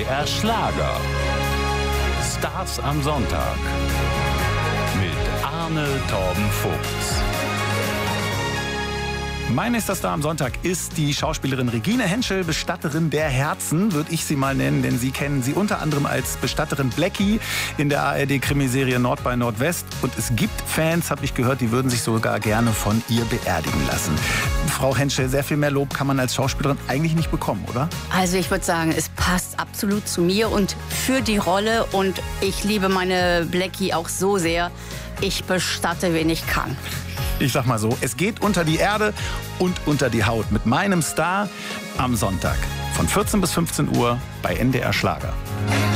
NDR Schlager. Stars am Sonntag mit Arne Torben Vogts. Mein nächster Star am Sonntag ist die Schauspielerin Regine Henschel, Bestatterin der Herzen, würde ich sie mal nennen, denn Sie kennen sie unter anderem als Bestatterin Blackie in der ARD-Krimiserie Nord bei Nordwest. Und es gibt Fans, habe ich gehört, die würden sich sogar gerne von ihr beerdigen lassen. Frau Henschel, sehr viel mehr Lob kann man als Schauspielerin eigentlich nicht bekommen, oder? Also ich würde sagen, es passt absolut zu mir und für die Rolle. Und ich liebe meine Blackie auch so sehr. Ich bestatte, wen ich kann. Ich sag mal so, es geht unter die Erde und unter die Haut mit meinem Star am Sonntag von 14 bis 15 Uhr bei NDR Schlager.